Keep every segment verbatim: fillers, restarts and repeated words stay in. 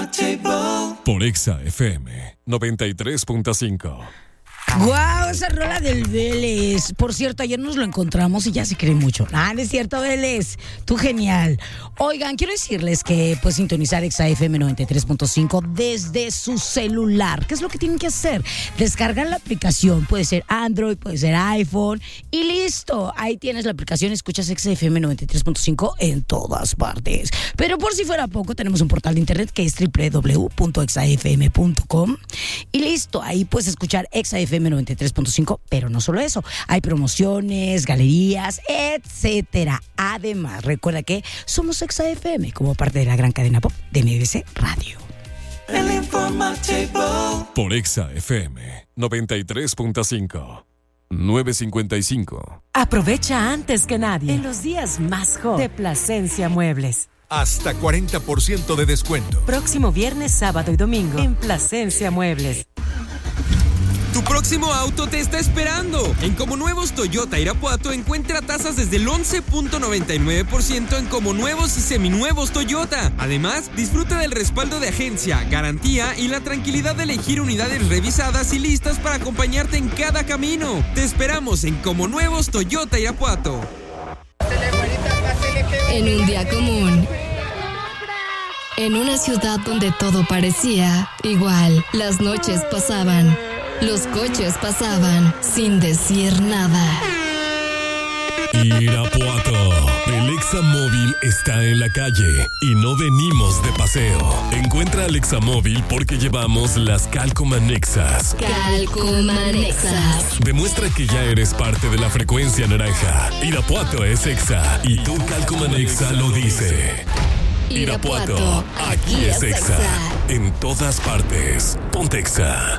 Por Exa F M noventa y tres punto cinco. ¡Guau! Esa rola del Vélez. Por cierto, ayer nos lo encontramos y ya se cree mucho. Ah, no es cierto, Vélez. Tú genial. Oigan, quiero decirles que puedes sintonizar Exa F M noventa y tres punto cinco desde su celular. ¿Qué es lo que tienen que hacer? Descargar la aplicación. Puede ser Android, puede ser iPhone. Y listo. Ahí tienes la aplicación. Escuchas Exa F M noventa y tres punto cinco en todas partes. Pero por si fuera poco, tenemos un portal de internet que es doble u doble u doble u punto exa f m punto com. Y listo. Ahí puedes escuchar Exa F M noventa y tres punto cinco, pero no solo eso, hay promociones, galerías, etcétera. Además, recuerda que somos Exa F M como parte de la gran cadena pop de M B C Radio. El informativo. Por Exa F M noventa y tres punto cinco. nueve cincuenta y cinco. Aprovecha antes que nadie en los días más hot de Plasencia Muebles. Hasta cuarenta por ciento de descuento. Próximo viernes, sábado y domingo en Plasencia Muebles. Tu próximo auto te está esperando. En Comonuevos Toyota Irapuato encuentra tasas desde el once punto noventa y nueve por ciento en Comonuevos y seminuevos Toyota. Además, disfruta del respaldo de agencia, garantía y la tranquilidad de elegir unidades revisadas y listas para acompañarte en cada camino. Te esperamos en Comonuevos Toyota Irapuato. En un día común, en una ciudad donde todo parecía igual, las noches pasaban. Los coches pasaban sin decir nada. Irapuato, el Examóvil está en la calle y no venimos de paseo. Encuentra al Examóvil porque llevamos las Calcomanexas. Calcomanexas. Demuestra que ya eres parte de la frecuencia naranja. Irapuato es Exa y tu Calcomanexa lo dice. Irapuato, aquí es Exa. En todas partes. Ponte Exa.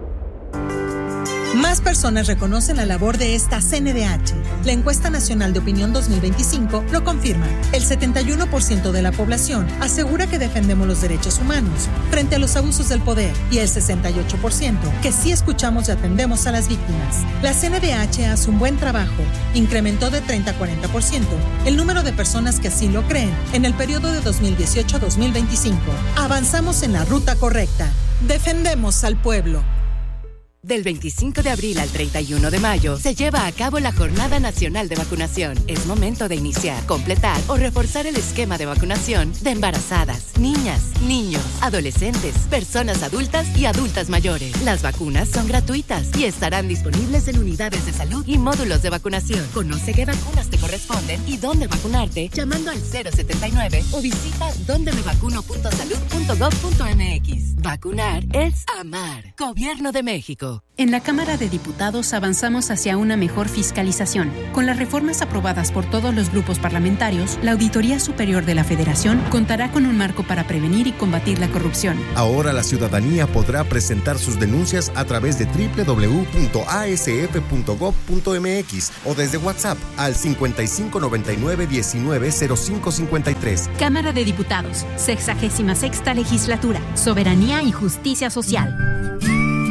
Más personas reconocen la labor de esta C N D H. La encuesta nacional de opinión dos mil veinticinco lo confirma. El setenta y uno por ciento de la población asegura que defendemos los derechos humanos frente a los abusos del poder y el sesenta y ocho por ciento que sí escuchamos y atendemos a las víctimas. La C N D H hace un buen trabajo. Incrementó de treinta a cuarenta por ciento el número de personas que así lo creen en el periodo de dos mil dieciocho a dos mil veinticinco. Avanzamos en la ruta correcta. Defendemos al pueblo. Del veinticinco de abril al treinta y uno de mayo se lleva a cabo la Jornada Nacional de Vacunación. Es momento de iniciar, completar o reforzar el esquema de vacunación de embarazadas, niñas, niños, adolescentes, personas adultas y adultas mayores. Las vacunas son gratuitas y estarán disponibles en unidades de salud y módulos de vacunación. Conoce qué vacunas te corresponden y dónde vacunarte llamando al cero setenta y nueve o visita donde me vacuno punto salud punto gov punto m x. Vacunar es amar. Gobierno de México. En la Cámara de Diputados avanzamos hacia una mejor fiscalización. Con las reformas aprobadas por todos los grupos parlamentarios, la Auditoría Superior de la Federación contará con un marco para prevenir y combatir la corrupción. Ahora la ciudadanía podrá presentar sus denuncias a través de doble u doble u doble u punto a s f punto gov punto m x o desde WhatsApp al cincuenta y cinco noventa y nueve diecinueve cero cinco cincuenta y tres. Cámara de Diputados, sexagésima sexta legislatura, soberanía y justicia social.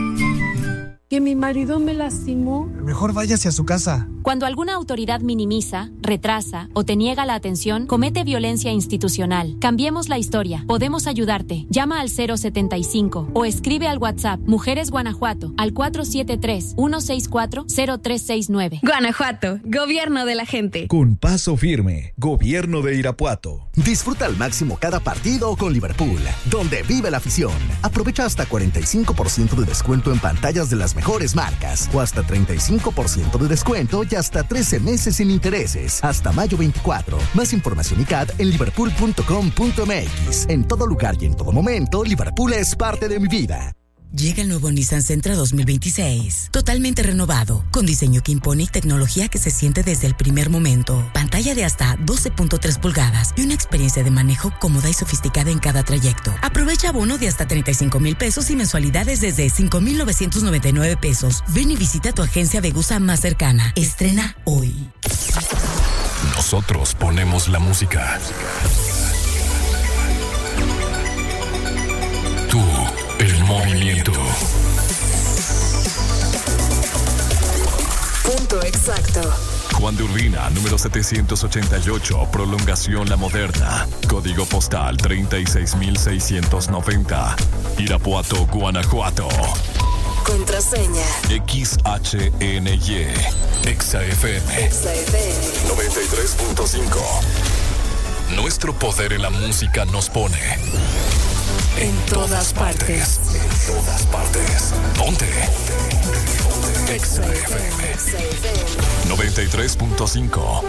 Que mi marido me lastimó. Mejor váyase a su casa. Cuando alguna autoridad minimiza, retrasa o te niega la atención, comete violencia institucional. Cambiemos la historia. Podemos ayudarte. Llama al cero setenta y cinco o escribe al WhatsApp Mujeres Guanajuato al cuatro siete tres, uno seis cuatro, cero tres seis nueve. Guanajuato, gobierno de la gente. Con paso firme, gobierno de Irapuato. Disfruta al máximo cada partido con Liverpool, donde vive la afición. Aprovecha hasta cuarenta y cinco por ciento de descuento en pantallas de las mejores marcas o hasta treinta y cinco por ciento de descuento y hasta trece meses sin intereses hasta mayo veinticuatro. Más información y C A D en liverpool punto com punto m x. En todo lugar y en todo momento, Liverpool es parte de mi vida. Llega el nuevo Nissan Sentra dos mil veintiséis, totalmente renovado, con diseño que impone y tecnología que se siente desde el primer momento. Pantalla de hasta doce punto tres pulgadas y una experiencia de manejo cómoda y sofisticada en cada trayecto. Aprovecha bono de hasta treinta y cinco mil pesos y mensualidades desde cinco mil novecientos noventa y nueve pesos. Ven y visita tu agencia Vegusa más cercana. Estrena hoy. Nosotros ponemos la música. Tú, el movimiento. Punto exacto. Juan de Urbina, número setecientos ochenta y ocho, Prolongación La Moderna. Código postal treinta y seis mil seiscientos noventa. Irapuato, Guanajuato. Contraseña. X H N Y. Exa F M. Exa F M. noventa y tres punto cinco. Nuestro poder en la música nos pone en todas partes. En todas partes. Ponte. Exa F M. noventa y tres punto cinco.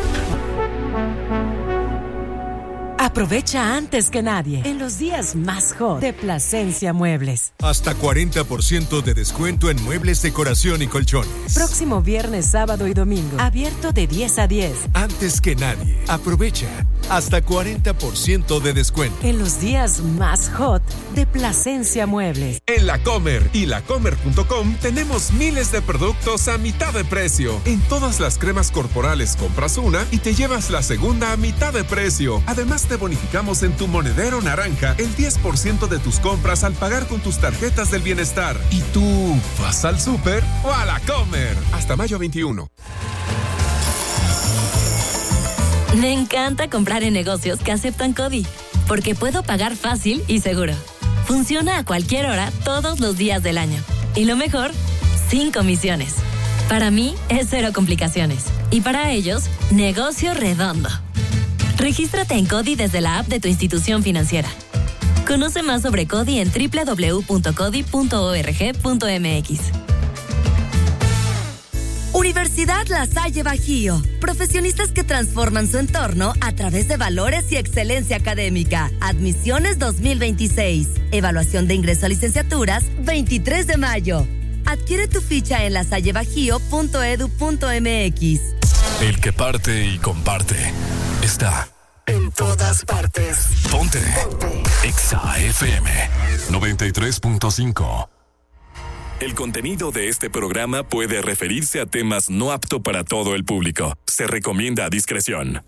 Aprovecha antes que nadie en los días más hot de Plasencia Muebles. Hasta cuarenta por ciento de descuento en muebles, decoración y colchones. Próximo viernes, sábado y domingo. Abierto de diez a diez. Antes que nadie, aprovecha hasta cuarenta por ciento de descuento. En los días más hot de Plasencia Muebles. En La Comer y lacomer punto com tenemos miles de productos a mitad de precio. En todas las cremas corporales compras una y te llevas la segunda a mitad de precio. Además, te bonificamos en tu monedero naranja el diez por ciento de tus compras al pagar con tus tarjetas del bienestar. ¿Y tú vas al súper o a La Comer? Hasta mayo veintiuno. Me encanta comprar en negocios que aceptan CODI, porque puedo pagar fácil y seguro. Funciona a cualquier hora, todos los días del año. Y lo mejor, sin comisiones. Para mí, es cero complicaciones. Y para ellos, negocio redondo. Regístrate en CODI desde la app de tu institución financiera. Conoce más sobre CODI en doble u doble u doble u punto codi punto org punto m x. Universidad La Salle Bajío. Profesionistas que transforman su entorno a través de valores y excelencia académica. Admisiones dos mil veintiséis. Evaluación de ingreso a licenciaturas veintitrés de mayo. Adquiere tu ficha en lasallebajío punto edu punto m x. El que parte y comparte está en todas partes. Ponte. Ponte. Exa F M noventa y tres punto cinco. El contenido de este programa puede referirse a temas no apto para todo el público. Se recomienda discreción.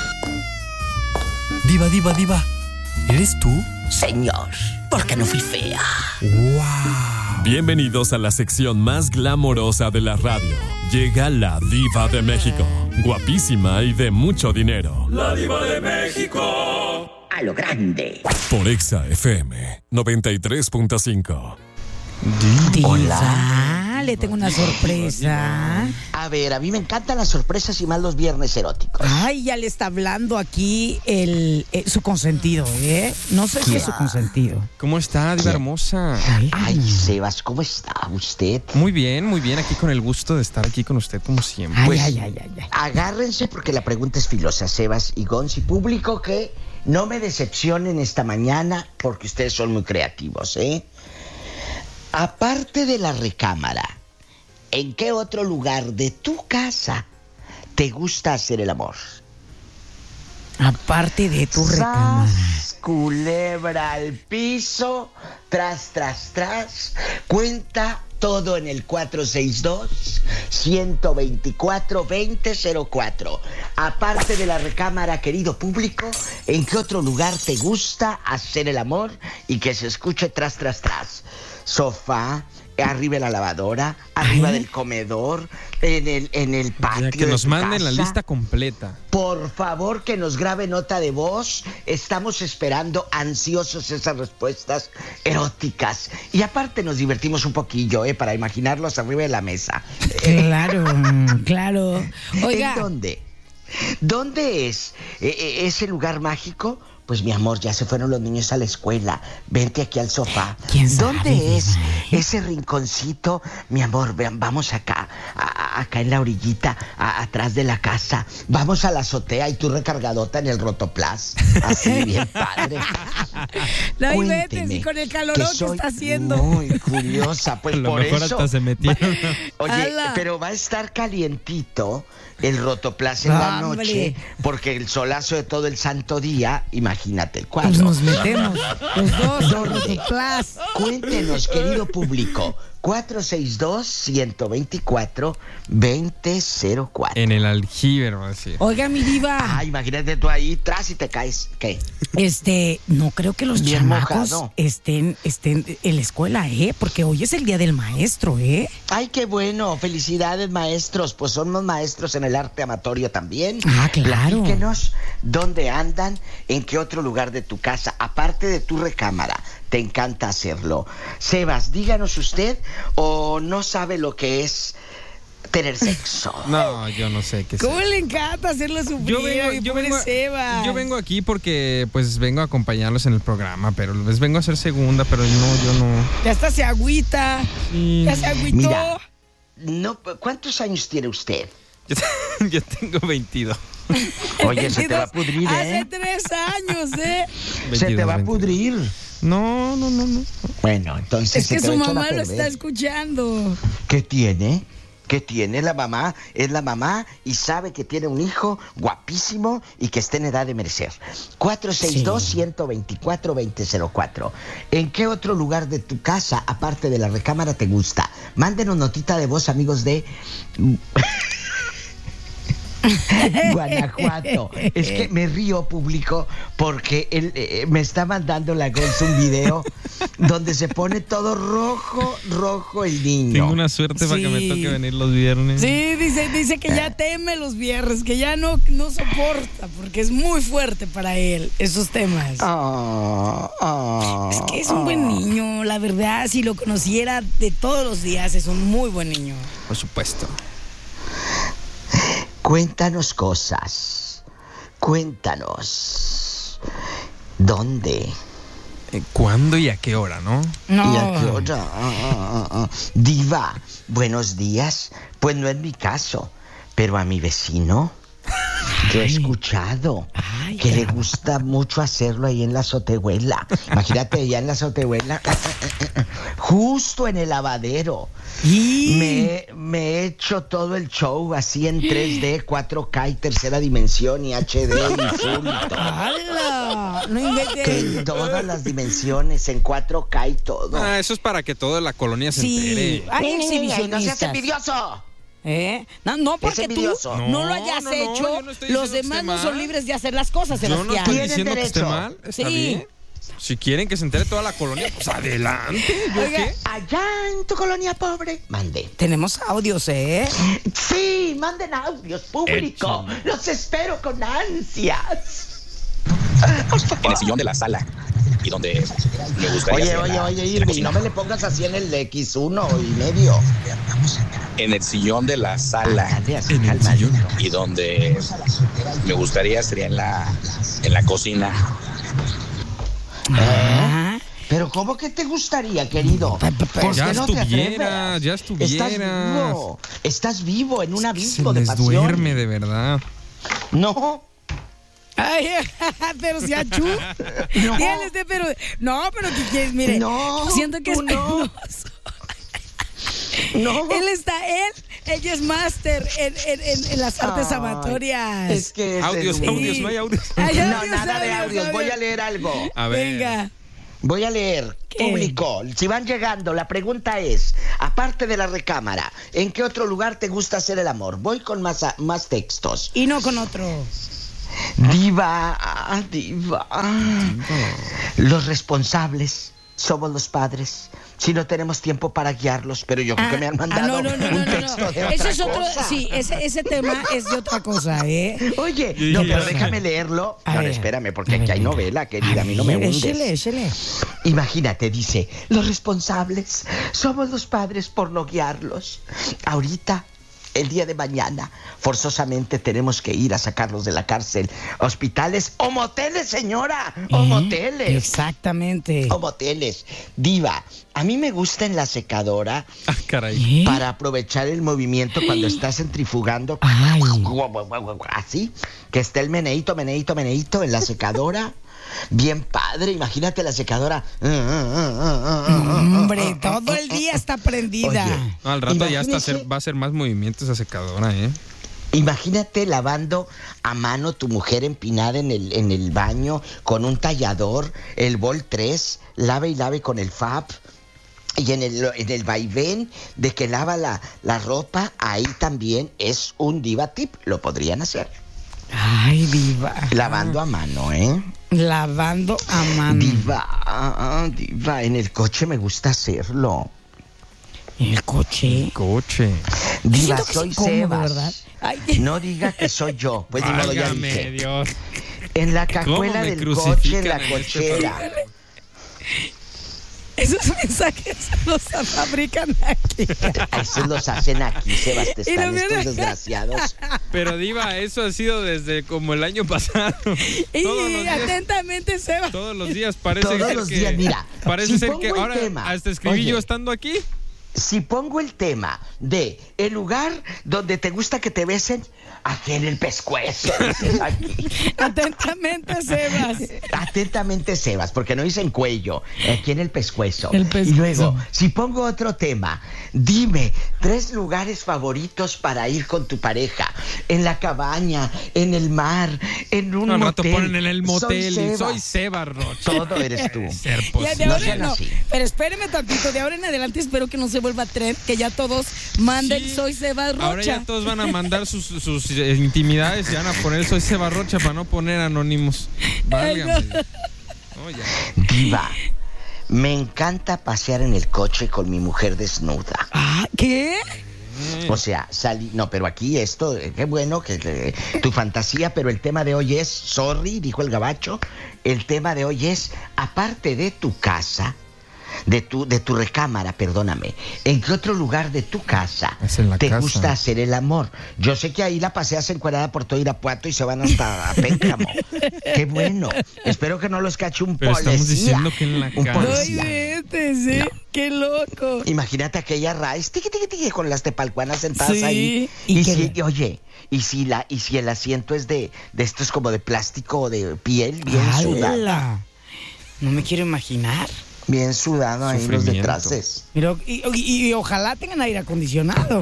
Diva, diva, diva. ¿Eres tú? Señor, porque no fui fea. ¡Wow! Bienvenidos a la sección más glamorosa de la radio. Llega la Diva de México. Guapísima y de mucho dinero. La Diva de México. A lo grande. Por Exa F M noventa y tres punto cinco. Hola, le tengo una sorpresa. A ver, a mí me encantan las sorpresas y más los viernes eróticos. Ay, ya le está hablando aquí el, el su consentido, ¿eh? No sé si es su consentido. ¿Cómo está, Diva hermosa? Ay, Ay, Sebas, ¿cómo está usted? Muy bien, muy bien. Aquí con el gusto de estar aquí con usted como siempre. Ay, pues, ay, ay, ay, ay. Agárrense porque la pregunta es filosa, Sebas y Gonzi. Público que no me decepcionen esta mañana porque ustedes son muy creativos, ¿eh? Aparte de la recámara, ¿en qué otro lugar de tu casa te gusta hacer el amor? Aparte de tu recámara. Sas, culebra al piso, tras, tras, tras. Cuenta todo en el cuatro seis dos, uno dos cuatro, dos cero cero cuatro. Aparte de la recámara, querido público, ¿en qué otro lugar te gusta hacer el amor y que se escuche tras, tras, tras? Sofá, arriba de la lavadora, arriba ¿Eh? del comedor, en el, en el patio. Que nos de manden casa. La lista completa. Por favor, que nos grabe nota de voz. Estamos esperando ansiosos esas respuestas eróticas. Y aparte nos divertimos un poquillo, ¿eh? Para imaginarlos arriba de la mesa. Claro, claro. Oiga. ¿En dónde? ¿Dónde es eh, ese lugar mágico? Pues mi amor, ya se fueron los niños a la escuela. Vente aquí al sofá. ¿Quién sabe? ¿Dónde es ese rinconcito? Mi amor, vean, vamos acá, a, acá en la orillita, a, atrás de la casa. Vamos a la azotea y tú recargadota en el rotoplas. Así, bien padre. No, y vete, si con el calorón que, que está haciendo. Muy curiosa, pues a lo por mejor eso. Hasta se metieron. Oye, Ala. Pero va a estar calientito el rotoplas en la ¡Hombre! Noche, porque el solazo de todo el santo día, imagínate el cuadro. Pues nos metemos los dos, ¿Dónde? rotoplas. Cuéntenos, querido público, cuatro seis dos, uno dos cuatro, dos cero cero cuatro. En el aljibe, va a decir. Oiga, mi diva. Ah, imagínate tú ahí tras y te caes. ¿Qué? Este, no creo que los Bien chamacos mojado. estén, estén en la escuela, ¿eh? Porque hoy es el día del maestro, ¿eh? Ay, qué bueno. Felicidades, maestros. Pues somos maestros en el arte amatorio también. Ah, claro. Platíquenos dónde andan, en qué otro lugar de tu casa, aparte de tu recámara, te encanta hacerlo. Sebas, díganos usted, o no sabe lo que es tener sexo. No, yo no sé qué es. ¿Cómo le encanta hacerlo sufrir? Yo vengo, yo, pobre vengo, Sebas. yo vengo aquí porque pues vengo a acompañarlos en el programa, pero les vengo a hacer segunda, pero no, yo no. Ya hasta se agüita. Sí. Ya se agüitó. Mira, no, ¿cuántos años tiene usted? Yo, yo tengo veintidós. Oye, se te va a pudrir, Hace ¿eh? tres años, ¿eh? Se te va a veintidós. pudrir. No, no, no, no. Bueno, entonces Es se que te va su a echar a mamá lo perder. está escuchando. ¿Qué tiene? ¿Qué tiene la mamá? Es la mamá y sabe que tiene un hijo guapísimo y que está en edad de merecer. cuatro seis dos, uno dos cuatro, dos cero cero cuatro. ¿En qué otro lugar de tu casa, aparte de la recámara, te gusta? Mándenos notita de voz, amigos de Guanajuato. Es que me río, público, porque él eh, me está mandando la Gonz un video donde se pone todo rojo, rojo el niño. Tengo una suerte para Sí. que me toque venir los viernes. Sí, dice, dice que ya teme los viernes, que ya no, no soporta, porque es muy fuerte para él esos temas. Oh, oh, es que es un buen niño, la verdad, si lo conociera de todos los días, es un muy buen niño. Por supuesto. Cuéntanos cosas. Cuéntanos. ¿Dónde? ¿Cuándo y a qué hora, no? No. ¿Y a qué hora? Ah, ah, ah. Diva, buenos días. Pues no es mi caso, pero a mi vecino, yo he escuchado Ay, que le caramba. gusta mucho hacerlo ahí en la azotehuela. Imagínate, allá en la azotehuela, justo en el lavadero. Y... Me, me he hecho todo el show así en tres D, cuatro K y tercera dimensión y H D y full. ¡Hala! No inventes. Que en todas las dimensiones, en cuatro K y todo. Ah, eso es para que toda la colonia se Sí, entere. hay Ay, no seas exhibicionistas. envidioso. ¿Eh? No, no porque tú envidioso. no, No, lo hayas no, no, hecho, yo no estoy los diciendo que demás esté no son mal. libres de hacer las cosas, Yo no Sebastián. estoy Tienen diciendo que esté derecho. mal, está Sí. bien. Si quieren que se entere toda la colonia, pues adelante. ¿Yo Oiga, qué? Allá en tu colonia pobre. Mande. Tenemos audios, ¿eh? Sí, manden audios, público. Échale. Los espero con ansias. En el sillón de la sala. Y donde me gustaría Oye, hacer oye, la- oye, la Irving, cocina. no me le pongas así en el X uno y medio. En el sillón de la sala. Dale, así, calmadito. Y donde me gustaría sería en la, en la cocina. ¿Eh? Pero ¿cómo que te gustaría, querido? ¿Por Ya qué no te estuviera, atreves? ya estuvieras. Estás vivo, estás vivo en un Se abismo de les pasión. duerme, de verdad. No, Ay, pero si achú. No. Tienes de, pero. No, pero que quieres, mire. No, siento que es tú no. penoso. no. Él está, él, ella es máster en, en, en, en las artes Ay, amatorias. Es que es Audios, el- audios, no hay audios. Ay, No, audios, nada de audios. Voy a leer algo. A ver. Venga. Voy a leer, ¿Qué? público. Si van llegando, la pregunta es, aparte de la recámara, ¿en qué otro lugar te gusta hacer el amor? Voy con más, a- más textos. Y no con otro. Diva, ah, diva. Los responsables somos los padres. Si no tenemos tiempo para guiarlos, pero yo creo Ah, que me han ah, mandado no, no, no, un no, no, texto no. de Ese otra es otro, cosa. sí, ese, ese tema es de otra cosa, ¿eh? Oye, Sí, no, ya pero sé. déjame leerlo. A No, ver, espérame, porque a ver, aquí hay venga. novela, querida, a mí no me hundes. Échele, échele. Imagínate, dice, los responsables somos los padres por no guiarlos. Ahorita, el día de mañana, forzosamente tenemos que ir a sacarlos de la cárcel, hospitales o moteles, señora, o ¿Eh? moteles. Exactamente. O moteles. Diva, a mí me gusta en la secadora Ah, caray. ¿Eh? para aprovechar el movimiento cuando estás centrifugando. Ay. Así, que esté el meneíto, meneíto, meneíto en la secadora. Bien padre, imagínate la secadora. Hombre, todo el día está prendida. Oye, No, al rato ya hasta imagínese- hacer- va a hacer más movimientos esa secadora, ¿eh? Imagínate lavando a mano tu mujer empinada en el, en el baño con un tallador, el Bol tres, lave y lave con el Fab. Y en el, en el vaivén de que lava la, la ropa, ahí también es un diva tip. Lo podrían hacer. Ay, diva. Lavando a mano, ¿eh? Lavando a mano. Diva, diva, en el coche me gusta hacerlo. ¿En el coche? El coche. Diva, soy Sebas. ¿Verdad? Ay. No diga que soy yo. Pues ni modo, ya dije. Dios. En la cajuela del coche, en la cochera. Esos mensajes los fabrican aquí. Esos los hacen aquí, Sebas, te están no estos desgraciados. Pero Diva, eso ha sido desde como el año pasado. Y todos los días, atentamente, Sebas. Todos los días parece todos ser los que, días, mira. Parece si ser que ahora tema, hasta escribí oye, yo estando aquí. Si pongo el tema de el lugar donde te gusta que te besen, aquí en el pescuezo, dices aquí. Atentamente, Sebas. Atentamente, Sebas, porque no dicen cuello, aquí en el pescuezo. El pescuezo. Y luego, si pongo otro tema, dime tres lugares favoritos para ir con tu pareja. En la cabaña, en el mar, en un Al motel. rato ponen en el motel Soy y Sebas. soy Sebas Rocha. Todo eres tú. Ser Ya de No ahora sean no. así. Pero espéreme tantito, de ahora en adelante espero que no se vuelva trend, que ya todos manden Sí. soy Sebas Rocha. Ahora ya todos van a mandar sus, sus eh, intimidades y van a poner soy Sebas Rocha para no poner anónimos. Válgame. No, ya. Diva, me encanta pasear en el coche con mi mujer desnuda. Ah, ¿qué? O sea, salí, no, pero aquí esto, eh, qué bueno que, que tu fantasía, pero el tema de hoy es, sorry, dijo el gabacho, el tema de hoy es, aparte de tu casa, de tu, de tu recámara, perdóname, ¿en qué otro lugar de tu casa Es en la te casa. gusta hacer el amor? Yo sé que ahí la paseas encuadrada por todo Irapuato y se van hasta a Pénjamo. Qué bueno. Espero que no los cache un Pero policía. estamos diciendo que en la Un casa. policía. Ay, vete, sí. No. Qué loco. Imagínate aquella raíz, tiqui, tiqui, tiqui, con las tepalcuanas sentadas Sí, ahí. y Y, que- si, y oye, y si la, y si el asiento es de, de estos como de plástico o de piel, bien sudado. ¡Hala! No me quiero imaginar. Bien sudado ahí los Sufrimiento. detraces. Pero, y, y- y ojalá tengan aire acondicionado.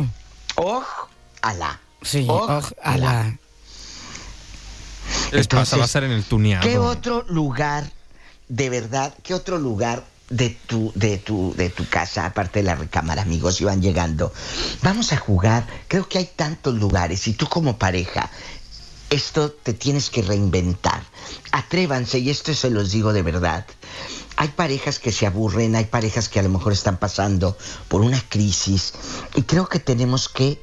Ojalá. Sí, Ojalá. ojalá. Les Entonces, pasa, va a ser en el tuneado. ¿Qué otro lugar, de verdad, qué otro lugar de tu, de tu, de tu casa, aparte de la recámara, amigos, iban llegando? Vamos a jugar. Creo que hay tantos lugares y tú como pareja, esto te tienes que reinventar. Atrévanse, y esto se los digo de verdad. Hay parejas que se aburren, hay parejas que a lo mejor están pasando por una crisis y creo que tenemos que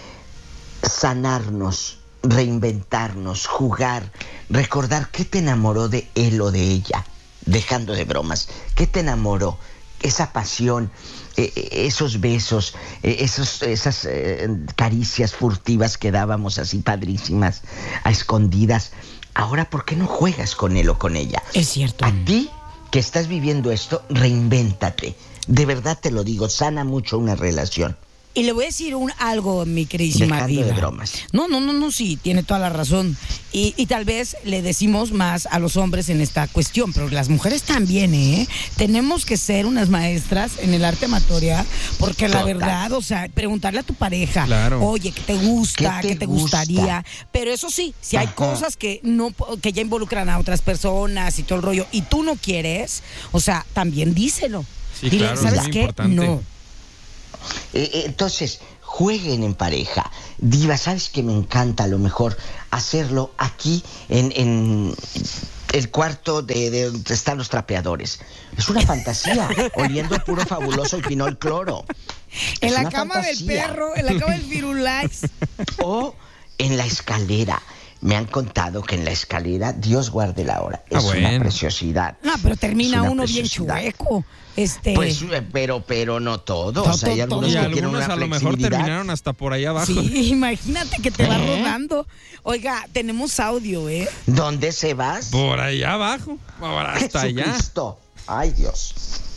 sanarnos, reinventarnos, jugar, recordar qué te enamoró de él o de ella, dejando de bromas, qué te enamoró, esa pasión, eh, esos besos, eh, esos, esas eh, caricias furtivas que dábamos así padrísimas, a escondidas. Ahora, ¿por qué no juegas con él o con ella? Es cierto. A ti que estás viviendo esto, reinvéntate. De verdad te lo digo, sana mucho una relación. Y le voy a decir un, algo, mi queridísima Dejando diva. de bromas. No, no, no, no, sí, tiene toda la razón. Y, y tal vez le decimos más a los hombres en esta cuestión, pero las mujeres también, ¿eh? Tenemos que ser unas maestras en el arte amatoria, porque la Total. verdad, o sea, preguntarle a tu pareja, Claro. oye, ¿qué te gusta? ¿Qué ¿Qué te te, gusta? gustaría? Pero eso sí, si hay Ajá. cosas que no que ya involucran a otras personas y todo el rollo, y tú no quieres, o sea, también díselo. Sí, Dile, claro, ¿sabes muy qué? importante. No. Eh, eh, entonces, jueguen en pareja. Diva, ¿sabes que me encanta a lo mejor hacerlo aquí en, en el cuarto de, de donde están los trapeadores? Es una fantasía, oliendo a puro fabuloso y pinol cloro. En Es la una cama fantasía. del perro, en la cama del Firulais. O en la escalera. Me han contado que en la escalera, Dios guarde la hora, es Ah, bueno. una preciosidad. No, pero termina Es una uno bien preciosidad. chueco. Este. Pues, eh, pero, pero no todo. No, O sea, hay to- algunos Y que tienen algunos una a lo mejor flexibilidad. terminaron hasta por ahí abajo. Sí, imagínate que te va ¿Eh? rodando. Oiga, tenemos audio, ¿eh? ¿Dónde se vas? Por allá abajo. Ahora hasta allá. Jesucristo. Ay, Dios.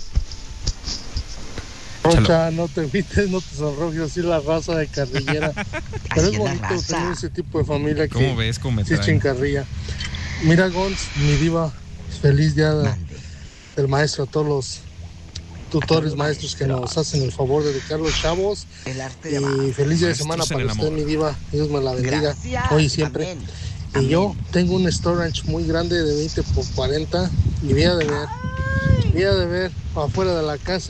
Rocha, no te evites, no te sonrojes, así la raza de carrillera. Pero Así es es la bonito raza. tener ese tipo de familia que ¿Cómo ves cómo me sí traen? echen carrilla. Mira, Gonz, mi diva, feliz día de- Mande. del maestro, a todos los tutores, maestros que nos hacen el favor de educar a los chavos. El arte de amar. Y feliz día de Maestros semana en para el usted, amor. mi diva. Dios me la bendiga Gracias. hoy y siempre. Amén. Y yo tengo un storage muy grande de veinte por cuarenta y voy a de ver, voy a de ver afuera de la casa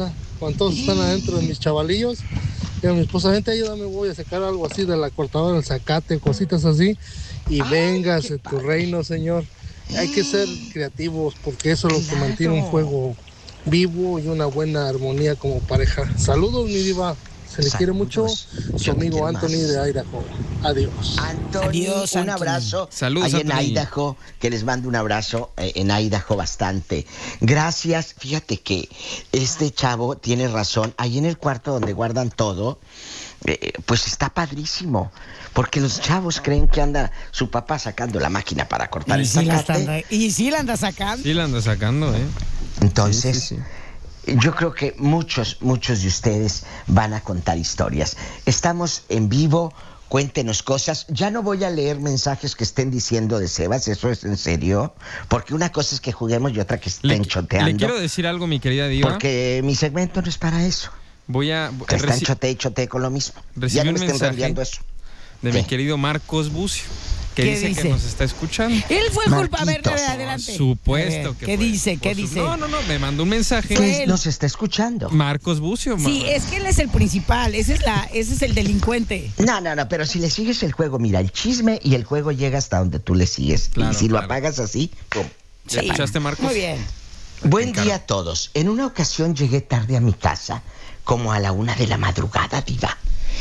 cuando todos están adentro de mis chavalillos. Y a mi esposa, vente, ayúdame, voy a sacar algo así de la cortadora, el zacate, cositas así. Y ay, véngase tu reino, Señor. Hay que ser creativos porque eso es lo que mantiene un juego vivo y una buena armonía como pareja. Saludos, mi diva. Se le Saludos. Quiere mucho su amigo Anthony de Idaho. Adiós. Anthony, Adiós, un Anthony. abrazo. Saludos, ahí en Idaho, que les mando un abrazo eh, en Idaho bastante. Gracias. Fíjate que este chavo tiene razón. Ahí en el cuarto donde guardan todo, eh, pues está padrísimo. Porque los chavos creen que anda su papá sacando la máquina para cortar y el sí zacate. La está, y sí la anda sacando. Sí la anda sacando, ¿eh? Entonces... Sí, sí, sí. Yo creo que muchos, muchos de ustedes van a contar historias. Estamos en vivo, cuéntenos cosas. Ya no voy a leer mensajes que estén diciendo de Sebas, eso es en serio. Porque una cosa es que juguemos y otra que estén le, choteando. Le quiero decir algo, mi querida diva. Porque mi segmento no es para eso. Voy a... Que están reci- chote y chote con lo mismo. Recibí ya no un me estén enviando mensaje eso. de ¿Qué? mi querido Marcos Bucio. Que dice, dice que nos está escuchando. Él fue el culpable. A ver, adelante. Por supuesto ver, que ¿Qué fue. dice? ¿Qué Por dice? Su... No, no, no, me mandó un mensaje. Pues nos está escuchando. Marcos Bucio. Sí, ma... es que él es el principal, ese es la, ese es el delincuente. No, no, no, pero si le sigues el juego, mira, el chisme y el juego llega hasta donde tú le sigues. Claro, y si claro. lo apagas así, pum. ¿Ya sí. escuchaste, Marcos? Muy bien. Buen día a todos. En una ocasión llegué tarde a mi casa, como a la una de la madrugada, diva.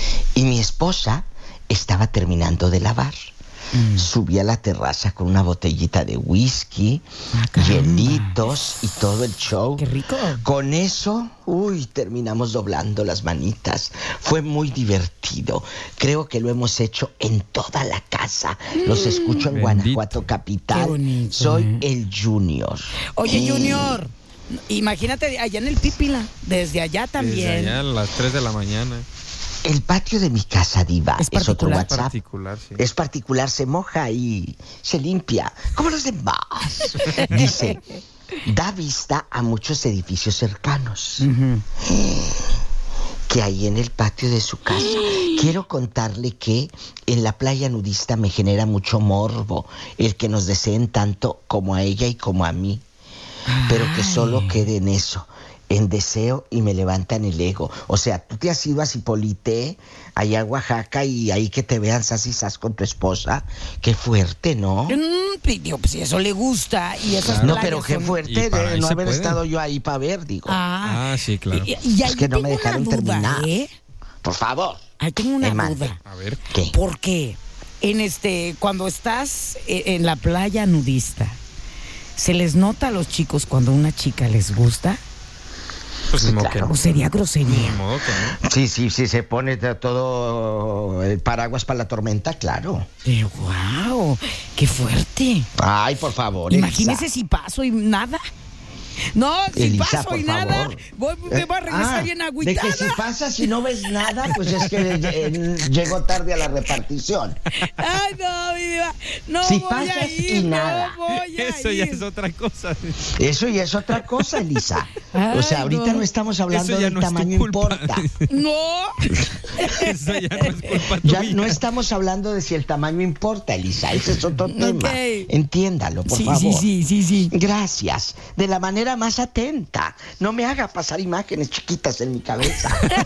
Y mi esposa estaba terminando de lavar. Mm. Subí a la terraza con una botellita de whisky, ah, hielitos y todo el show. ¡Qué rico! Con eso, uy, terminamos doblando las manitas. Fue muy divertido. Creo que lo hemos hecho en toda la casa. Mm. Los escucho en Bendito. Guanajuato Capital. Bonito, Soy eh. el Junior. Oye, eh. Junior, imagínate allá en el Pípila, desde allá también. Desde allá a las tres de la mañana. El patio de mi casa, diva, es, es otro WhatsApp. Particular, sí. Es particular, se moja y se limpia, como los demás. Dice, da vista a muchos edificios cercanos. Uh-huh. Que hay en el patio de su casa. Quiero contarle que en la playa nudista me genera mucho morbo el que nos deseen tanto como a ella y como a mí. Ay. Pero que solo quede en eso. En deseo y me levantan el ego. O sea, tú te has ido a Cipolite, allá a Oaxaca, y ahí que te vean sas y sas con tu esposa. Qué fuerte, ¿no? Mm, digo, pues si eso le gusta y esas claro. No, pero qué son... fuerte de no haber puede. estado yo ahí para ver, digo. Ah, ah sí, claro. Y, y es que no me dejaron duda, terminar. ¿eh? Por favor. Ahí tengo una me duda. A ver. ¿Qué? ¿Por qué? En este, cuando estás en la playa nudista, ¿se les nota a los chicos cuando una chica les gusta? Pues sí, claro. ¿O sería grosería? Modo que no. Sí, sí, sí, se pone todo el paraguas para la tormenta, claro. Pero wow, qué fuerte. Ay, por favor, imagínese Elisa. Si paso y nada. No, si Elisa, paso y favor. nada, voy, me voy a regresar ah, bien agüitada. De que si pasas y no ves nada, pues es que eh, llegó tarde a la repartición. Ay, no, mi diva, no si voy pasas a ir, y nada. No voy a Eso ir. ya es otra cosa. Eso ya es otra cosa, Elisa. Ay, o sea, ahorita no, no estamos hablando del no tamaño importa. No. Eso ya no es culpa tuya. Ya no estamos hablando de si el tamaño importa, Elisa. Ese es otro tema. Okay. Entiéndalo, por sí, favor. Sí, sí, sí, sí. Gracias. De la manera más atenta. No me haga pasar imágenes chiquitas en mi cabeza.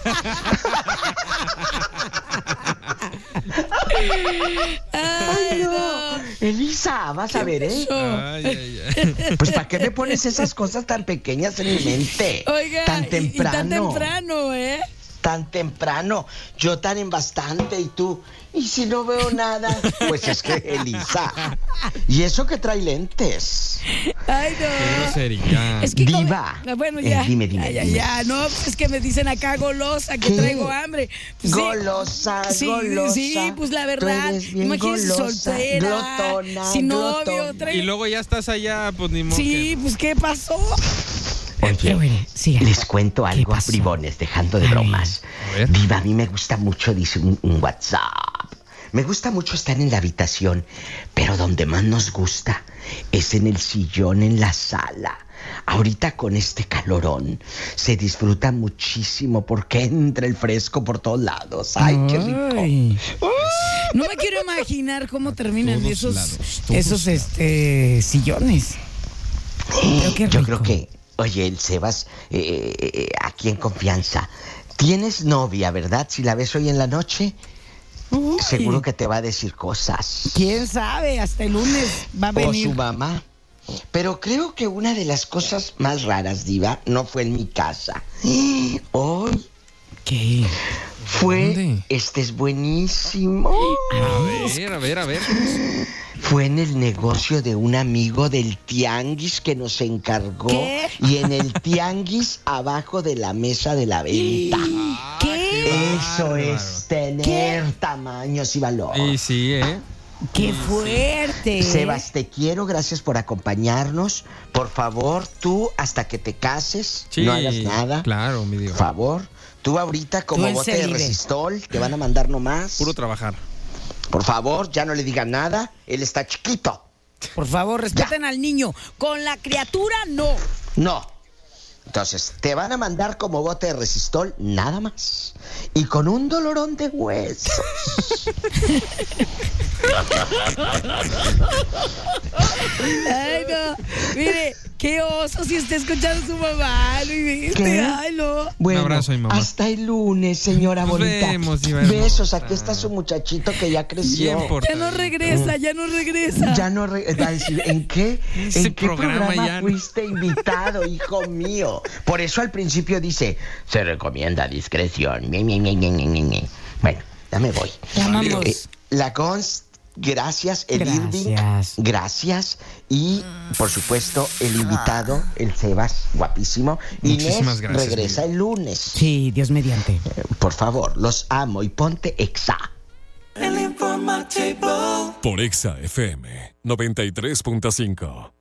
Ay, no. Elisa, vas a ver, ¿eh? Ay, ay, ay. Pues ¿para qué me pones esas cosas tan pequeñas en mi mente? Oiga, tan temprano. Y, y tan temprano, ¿eh? Tan temprano. Yo tan en bastante y tú. Y si no veo nada, pues es que Elisa. Y eso que trae lentes. Ay, no. Qué grosería. Es que diva. Como, bueno, ya. Eh, dime, dime. Ya, dime. ya, no, pues es que me dicen acá golosa, que ¿Qué? traigo hambre. Pues, golosa, sí, golosa. Sí, pues la verdad. Imagínese soltera, glotona, sin glotona. novio. Traigo... Y luego ya estás allá, pues ni modo. Sí, que... pues ¿qué pasó? Oye, bueno, sí, les cuento algo a bribones, dejando de bromas. Viva, a mí me gusta mucho, dice un, un WhatsApp. Me gusta mucho estar en la habitación, pero donde más nos gusta es en el sillón, en la sala. Ahorita con este calorón se disfruta muchísimo porque entra el fresco por todos lados. ¡Ay, qué rico! No me quiero imaginar cómo terminan esos, lados, esos este, sillones. Pero qué rico. Yo creo que Oye, el Sebas, eh, eh, aquí en confianza. ¿Tienes novia, verdad? Si la ves hoy en la noche, uy, seguro que te va a decir cosas. ¿Quién sabe? Hasta el lunes va a venir. O su mamá. Pero creo que una de las cosas más raras, Diva, no fue en mi casa. Hoy. ¿Qué? Fue, ¿Dónde? este es buenísimo. A ver, a ver, a ver. Fue en el negocio de un amigo del tianguis que nos encargó. ¿Qué? Y en el tianguis abajo de la mesa de la venta. ¿Qué? Eso es tener ¿Qué? tamaños y valor. Y sí, ¿eh? ¡Qué fuerte! Sebas, te quiero, gracias por acompañarnos. Por favor, tú hasta que te cases, Sí, no hagas nada. Claro, mi Diva. Por favor, tú ahorita como Tú bote de enseguida. resistol, te van a mandar nomás. Puro trabajar. Por favor, ya no le digan nada, él está chiquito. Por favor, respeten al niño. Con la criatura, no. No. Entonces, te van a mandar como bote de resistol, nada más. Y con un dolorón de huesos. Ay, no. Mire, qué oso si está escuchando su mamá. ¿Lo viste? ¿Qué? Ay, no. Bueno, Un abrazo, mi mamá. hasta el lunes, señora Nos bonita. vemos, Diva hermosa. Besos, aquí está su muchachito que ya creció. Bien Ya no regresa, ya no regresa. Ya no re- va a decir, ¿en qué, Ese ¿en qué programa programa, ya no. fuiste invitado, hijo mío? Por eso al principio dice, se recomienda discreción. Ñe, Ñe, Ñe, Ñe, Ñe, Ñe. Bueno, ya me voy. La amamos. Eh, la Cons, gracias. El Irving, Gracias. gracias. Y, por supuesto, el invitado, el Sebas, guapísimo. Muchísimas Inés gracias, regresa mi el lunes. Sí, Dios mediante. Eh, Por favor, los amo y ponte exa. El informativo. Por Exa F M noventa y tres punto cinco.